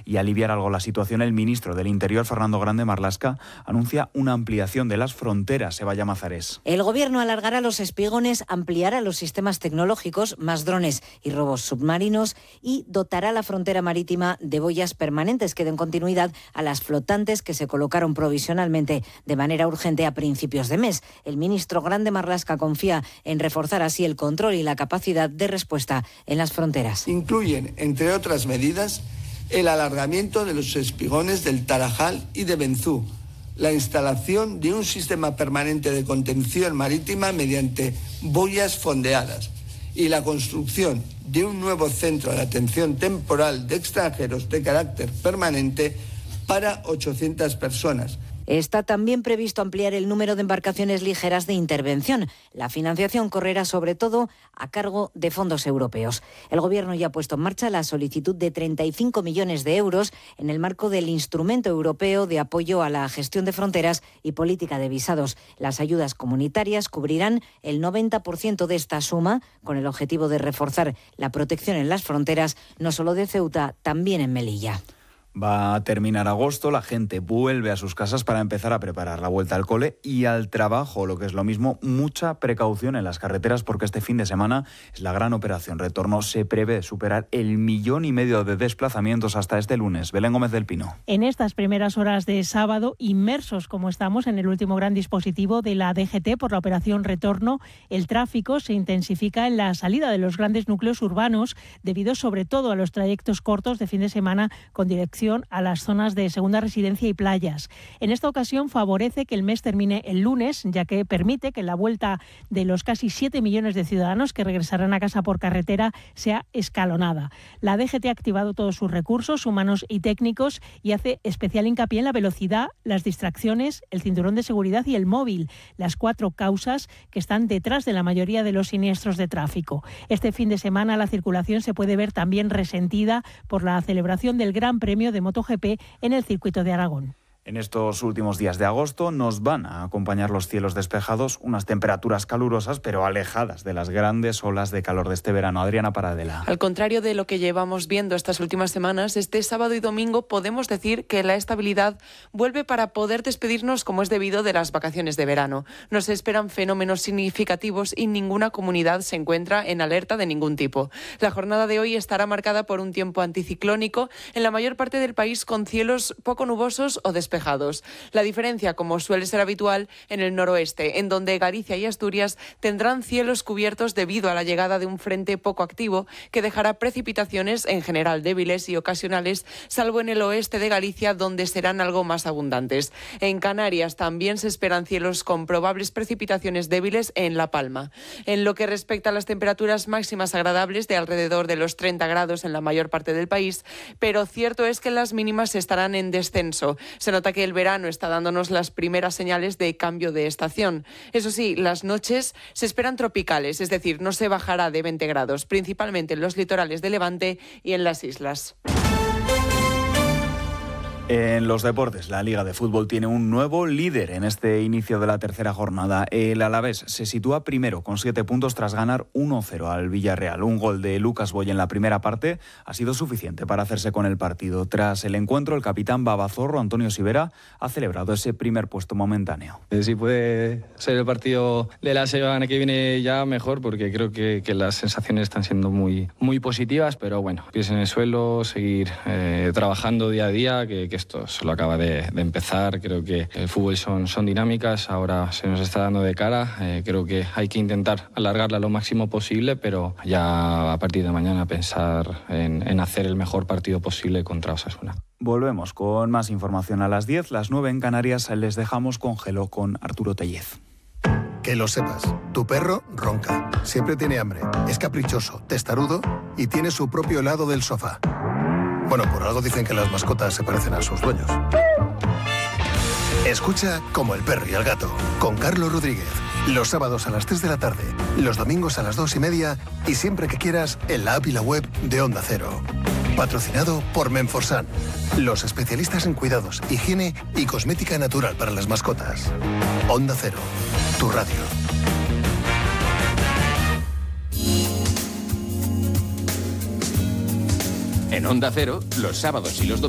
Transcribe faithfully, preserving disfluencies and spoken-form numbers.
Y aliviar algo la situación, el ministro del Interior, Fernando Grande Marlaska, anuncia una ampliación de las fronteras. Evalla Mazares. El Gobierno alargará los espigones, ampliará los sistemas tecnológicos, más drones y robos submarinos y dotará la frontera marítima de boyas permanentes que den continuidad a las flotantes que se colocaron provisionalmente de manera urgente a principios de mes. El ministro Grande Marlaska confía en reforzar así el control y la capacidad de respuesta en las fronteras. Incluyen, entre otras medidas, el alargamiento de los espigones del Tarajal y de Benzú, la instalación de un sistema permanente de contención marítima mediante boyas fondeadas y la construcción de un nuevo centro de atención temporal de extranjeros de carácter permanente para ochocientas personas. Está también previsto ampliar el número de embarcaciones ligeras de intervención. La financiación correrá sobre todo a cargo de fondos europeos. El Gobierno ya ha puesto en marcha la solicitud de treinta y cinco millones de euros en el marco del Instrumento Europeo de Apoyo a la Gestión de Fronteras y Política de Visados. Las ayudas comunitarias cubrirán el noventa por ciento de esta suma, con el objetivo de reforzar la protección en las fronteras, no solo de Ceuta, también en Melilla. Va a terminar agosto, la gente vuelve a sus casas para empezar a preparar la vuelta al cole y al trabajo, lo que es lo mismo, mucha precaución en las carreteras porque este fin de semana es la gran operación retorno. Se prevé superar el millón y medio de desplazamientos hasta este lunes. Belén Gómez del Pino. En estas primeras horas de sábado, inmersos como estamos en el último gran dispositivo de la D G T por la operación retorno, el tráfico se intensifica en la salida de los grandes núcleos urbanos debido sobre todo a los trayectos cortos de fin de semana con dirección a las zonas de segunda residencia y playas. En esta ocasión favorece que el mes termine el lunes, ya que permite que la vuelta de los casi siete millones de ciudadanos que regresarán a casa por carretera sea escalonada. La D G T ha activado todos sus recursos humanos y técnicos y hace especial hincapié en la velocidad, las distracciones, el cinturón de seguridad y el móvil, las cuatro causas que están detrás de la mayoría de los siniestros de tráfico. Este fin de semana la circulación se puede ver también resentida por la celebración del Gran Premio de MotoGP en el circuito de Aragón. En estos últimos días de agosto nos van a acompañar los cielos despejados, unas temperaturas calurosas pero alejadas de las grandes olas de calor de este verano. Adriana Paradela. Al contrario de lo que llevamos viendo estas últimas semanas, este sábado y domingo podemos decir que la estabilidad vuelve para poder despedirnos como es debido de las vacaciones de verano. Nos esperan fenómenos significativos y ninguna comunidad se encuentra en alerta de ningún tipo. La jornada de hoy estará marcada por un tiempo anticiclónico en la mayor parte del país con cielos poco nubosos o despejados. Despejados. La diferencia, como suele ser habitual, en el noroeste, en donde Galicia y Asturias tendrán cielos cubiertos debido a la llegada de un frente poco activo que dejará precipitaciones en general débiles y ocasionales, salvo en el oeste de Galicia, donde serán algo más abundantes. En Canarias también se esperan cielos con probables precipitaciones débiles en La Palma. En lo que respecta a las temperaturas máximas agradables de alrededor de los treinta grados en la mayor parte del país, pero cierto es que las mínimas estarán en descenso. Se nota que el verano está dándonos las primeras señales de cambio de estación. Eso sí, las noches se esperan tropicales, es decir, no se bajará de veinte grados, principalmente en los litorales de Levante y en las islas. En los deportes, la Liga de Fútbol tiene un nuevo líder en este inicio de la tercera jornada. El Alavés se sitúa primero con siete puntos tras ganar uno cero al Villarreal. Un gol de Lucas Boy en la primera parte ha sido suficiente para hacerse con el partido. Tras el encuentro, el capitán babazorro, Antonio Sivera, ha celebrado ese primer puesto momentáneo. Si puede ser el partido de la semana que viene ya mejor, porque creo que, que las sensaciones están siendo muy, muy positivas, pero bueno, pies en el suelo, seguir eh, trabajando día a día, que, que esto solo acaba de, de empezar. Creo que el fútbol son, son dinámicas, ahora se nos está dando de cara. Eh, creo que hay que intentar alargarla lo máximo posible, pero ya a partir de mañana pensar en, en hacer el mejor partido posible contra Osasuna. Volvemos con más información a las diez, las nueve en Canarias. Les dejamos con Gelo con Arturo Tellez. Que lo sepas, tu perro ronca, siempre tiene hambre, es caprichoso, testarudo y tiene su propio lado del sofá. Bueno, por algo dicen que las mascotas se parecen a sus dueños. Escucha Como el perro y el gato, con Carlos Rodríguez. Los sábados a las tres de la tarde, los domingos a las dos y media y siempre que quieras en la app y la web de Onda Cero. Patrocinado por Menforsan, los especialistas en cuidados, higiene y cosmética natural para las mascotas. Onda Cero, tu radio. En Onda Cero, los sábados y los domingos